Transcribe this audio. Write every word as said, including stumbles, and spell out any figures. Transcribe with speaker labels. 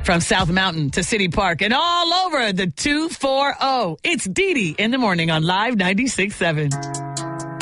Speaker 1: From South Mountain to City Park and all over the two forty. It's Dee Dee in the morning on Live ninety-six point seven.